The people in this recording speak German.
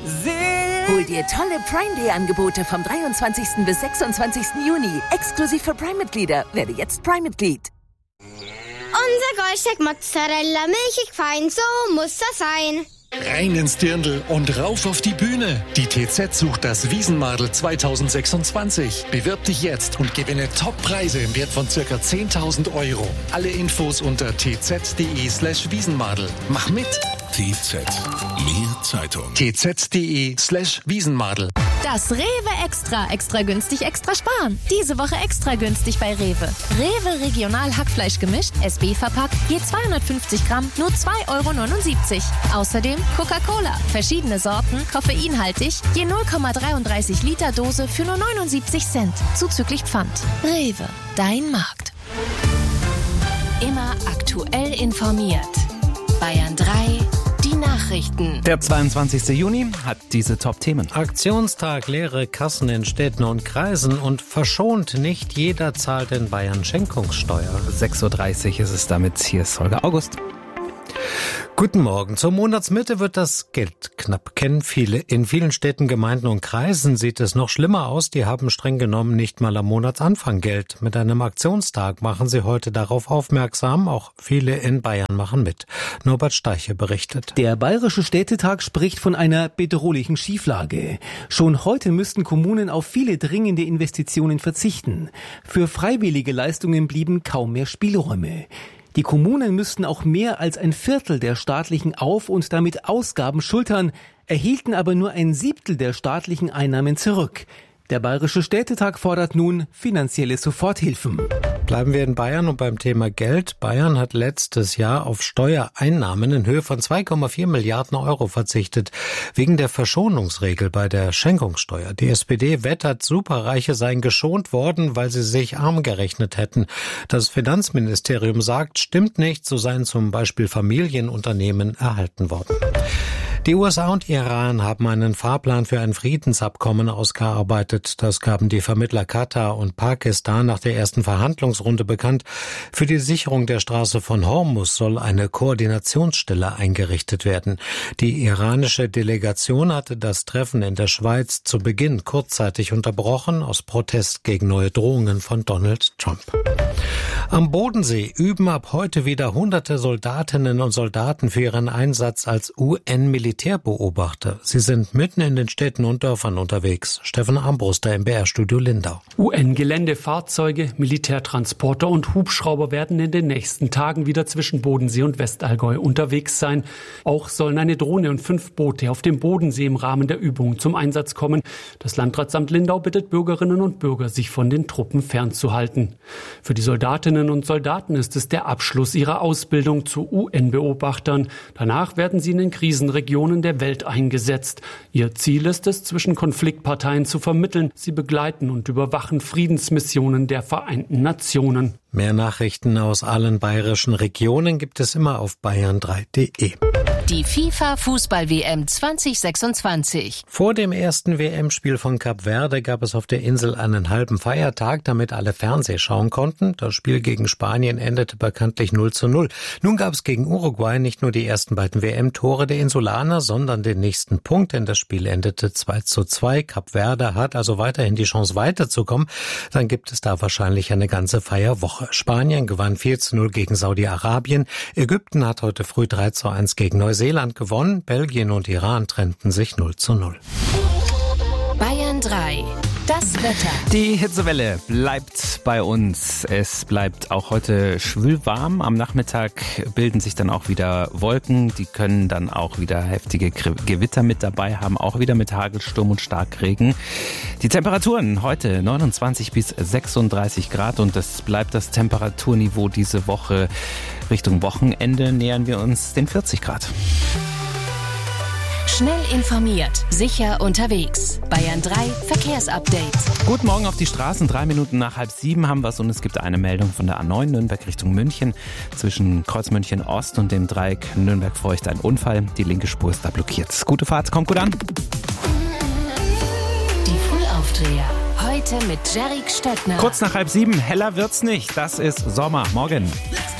Hol dir tolle Prime-Day-Angebote vom 23. bis 26. Juni. Exklusiv für Prime-Mitglieder. Werde jetzt Prime-Mitglied. Unser Goldsteak Mozzarella, milchig fein, so muss das sein. Rein ins Dirndl und rauf auf die Bühne. Die TZ sucht das Wiesenmadel 2026. Bewirb dich jetzt und gewinne Top-Preise im Wert von ca. 10.000 €. Alle Infos unter tz.de/Wiesenmadel. Mach mit! TZ. Mehr Zeitung. tz.de/Wiesenmadel. Das Rewe Extra günstig, extra sparen. Diese Woche extra günstig bei Rewe. Rewe Regional Hackfleisch gemischt, SB verpackt, je 250 Gramm, nur 2,79 €. Außerdem Coca-Cola, verschiedene Sorten, koffeinhaltig, je 0,33 Liter Dose für nur 79 Cent, zuzüglich Pfand. Rewe, dein Markt. Immer aktuell informiert. Bayern 3, die Nachrichten. Der 22. Juni hat diese Top-Themen. Aktionstag, leere Kassen in Städten und Kreisen und verschont, nicht jeder zahlt in Bayern Schenkungssteuer. 6:30 Uhr ist es damit. Hier ist Holger August. Guten Morgen. Zur Monatsmitte wird das Geld knapp, kennen viele. In vielen Städten, Gemeinden und Kreisen sieht es noch schlimmer aus. Die haben streng genommen nicht mal am Monatsanfang Geld. Mit einem Aktionstag machen sie heute darauf aufmerksam. Auch viele in Bayern machen mit. Norbert Steiche berichtet. Der Bayerische Städtetag spricht von einer bedrohlichen Schieflage. Schon heute müssten Kommunen auf viele dringende Investitionen verzichten. Für freiwillige Leistungen blieben kaum mehr Spielräume. Die Kommunen müssten auch mehr als ein Viertel der staatlichen Auf- und damit Ausgaben schultern, erhielten aber nur ein Siebtel der staatlichen Einnahmen zurück. Der Bayerische Städtetag fordert nun finanzielle Soforthilfen. Bleiben wir in Bayern und beim Thema Geld. Bayern hat letztes Jahr auf Steuereinnahmen in Höhe von 2,4 Milliarden € verzichtet, wegen der Verschonungsregel bei der Schenkungssteuer. Die SPD wettert, Superreiche seien geschont worden, weil sie sich arm gerechnet hätten. Das Finanzministerium sagt, stimmt nicht, so seien zum Beispiel Familienunternehmen erhalten worden. Die USA und Iran haben einen Fahrplan für ein Friedensabkommen ausgearbeitet. Das gaben die Vermittler Katar und Pakistan nach der ersten Verhandlungsrunde bekannt. Für die Sicherung der Straße von Hormuz soll eine Koordinationsstelle eingerichtet werden. Die iranische Delegation hatte das Treffen in der Schweiz zu Beginn kurzzeitig unterbrochen, aus Protest gegen neue Drohungen von Donald Trump. Am Bodensee üben ab heute wieder hunderte Soldatinnen und Soldaten für ihren Einsatz als UN-Militärbeobachter. Sie sind mitten in den Städten und Dörfern unterwegs. Steffen Armbruster im BR-Studio Lindau. UN-Geländefahrzeuge, Militärtransporter und Hubschrauber werden in den nächsten Tagen wieder zwischen Bodensee und Westallgäu unterwegs sein. Auch sollen eine Drohne und 5 Boote auf dem Bodensee im Rahmen der Übung zum Einsatz kommen. Das Landratsamt Lindau bittet Bürgerinnen und Bürger, sich von den Truppen fernzuhalten. Für die Soldatinnen und Soldaten ist es der Abschluss ihrer Ausbildung zu UN-Beobachtern. Danach werden sie in den Krisenregionen der Welt eingesetzt. Ihr Ziel ist es, zwischen Konfliktparteien zu vermitteln. Sie begleiten und überwachen Friedensmissionen der Vereinten Nationen. Mehr Nachrichten aus allen bayerischen Regionen gibt es immer auf bayern3.de. Die FIFA-Fußball-WM 2026. Vor dem ersten WM-Spiel von Kap Verde gab es auf der Insel einen halben Feiertag, damit alle Fernseh schauen konnten. Das Spiel gegen Spanien endete bekanntlich 0:0. Nun gab es gegen Uruguay nicht nur die ersten beiden WM-Tore der Insulaner, sondern den nächsten Punkt, denn das Spiel endete 2:2. Kap Verde hat also weiterhin die Chance weiterzukommen. Dann gibt es da wahrscheinlich eine ganze Feierwoche. Spanien gewann 4:0 gegen Saudi-Arabien. Ägypten hat heute früh 3:1 gegen Neuseeland gewonnen. Belgien und Iran trennten sich 0:0. Bayern 3. Das Wetter. Die Hitzewelle bleibt bei uns. Es bleibt auch heute schwül warm. Am Nachmittag bilden sich dann auch wieder Wolken. Die können dann auch wieder heftige Gewitter mit dabei haben, auch wieder mit Hagelsturm und Starkregen. Die Temperaturen heute 29 bis 36 Grad und das bleibt das Temperaturniveau diese Woche. Richtung Wochenende nähern wir uns den 40 Grad. Schnell informiert, sicher unterwegs. Bayern 3 Verkehrsupdate. Guten Morgen auf die Straßen. 3 Minuten nach 6:30 haben wir es und es gibt eine Meldung von der A9 Nürnberg Richtung München. Zwischen Kreuz München Ost und dem Dreieck Nürnberg-Feucht ein Unfall. Die linke Spur ist da blockiert. Gute Fahrt, kommt gut an. Die Frühaufdreher. Heute mit Jerrik Stöttner. Kurz nach 6:30, heller wird's nicht. Das ist Sommer. Morgen.